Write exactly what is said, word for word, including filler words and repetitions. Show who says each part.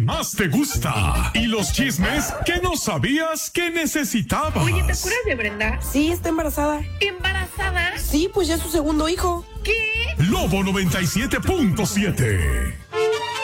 Speaker 1: más te gusta y los chismes que no sabías que necesitabas.
Speaker 2: Oye, ¿te acuerdas de Brenda?
Speaker 3: Sí, está embarazada.
Speaker 2: ¿Embarazada?
Speaker 3: Sí, pues ya es su segundo hijo.
Speaker 2: ¿Qué?
Speaker 1: Lobo noventa y siete punto siete.